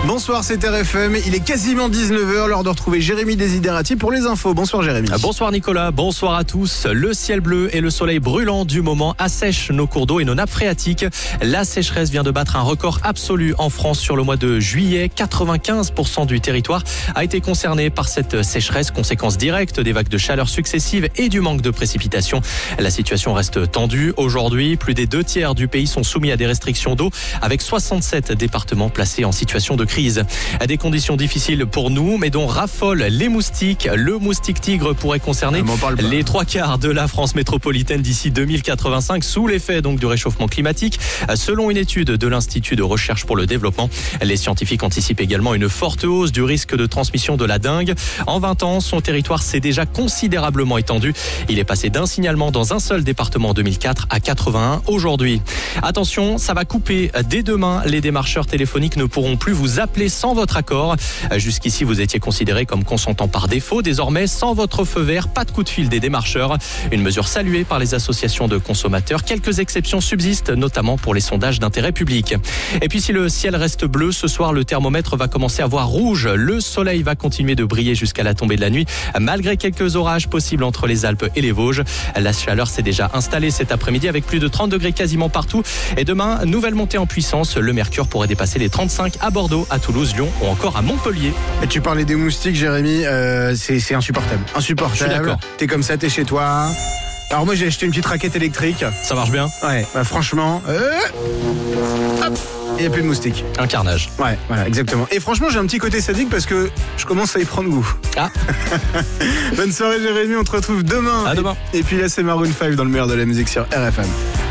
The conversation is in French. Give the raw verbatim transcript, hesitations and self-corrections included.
Bonsoir, c'est R F M. Il est quasiment dix-neuf heures, l'heure de retrouver Jérémy Desiderati pour les infos. Bonsoir Jérémy. Bonsoir Nicolas, bonsoir à tous. Le ciel bleu et le soleil brûlant du moment assèchent nos cours d'eau et nos nappes phréatiques. La sécheresse vient de battre un record absolu en France sur le mois de juillet. quatre-vingt-quinze pour cent du territoire a été concerné par cette sécheresse, conséquence directe des vagues de chaleur successives et du manque de précipitations. La situation reste tendue. Aujourd'hui, plus des deux tiers du pays sont soumis à des restrictions d'eau, avec soixante-sept départements placés en situation de crise. À des conditions difficiles pour nous, mais dont raffolent les moustiques. Le moustique tigre pourrait concerner les trois quarts de la France métropolitaine d'ici deux mille quatre-vingt-cinq, sous l'effet donc du réchauffement climatique. Selon une étude de l'Institut de recherche pour le développement, les scientifiques anticipent également une forte hausse du risque de transmission de la dengue. En vingt ans, son territoire s'est déjà considérablement étendu. Il est passé d'un signalement dans un seul département en deux mille quatre à quatre-vingt-un aujourd'hui. Attention, ça va couper. Dès demain, les démarcheurs téléphoniques ne pourront plus vous appeler sans votre accord. Jusqu'ici, vous étiez considéré comme consentant par défaut. Désormais, sans votre feu vert, pas de coup de fil des démarcheurs. Une mesure saluée par les associations de consommateurs. Quelques exceptions subsistent, notamment pour les sondages d'intérêt public. Et puis, si le ciel reste bleu, ce soir, le thermomètre va commencer à voir rouge. Le soleil va continuer de briller jusqu'à la tombée de la nuit, malgré quelques orages possibles entre les Alpes et les Vosges. La chaleur s'est déjà installée cet après-midi avec plus de trente degrés quasiment partout. Et demain, nouvelle montée en puissance. Le mercure pourrait dépasser les trente-cinq à Bordeaux, à Toulouse, Lyon ou encore à Montpellier. Et tu parlais des moustiques, Jérémy, euh, c'est, c'est insupportable. Insupportable. Je suis d'accord. T'es comme ça, t'es chez toi. Alors moi j'ai acheté une petite raquette électrique. Ça marche bien? Ouais, bah franchement, euh, hop, il n'y a plus de moustiques. Un carnage. Ouais, voilà, exactement. Et franchement, j'ai un petit côté sadique parce que je commence à y prendre goût. Ah. Bonne soirée Jérémy, on te retrouve demain. À demain. Et, et puis là c'est Maroon cinq dans le meilleur de la musique sur R F M.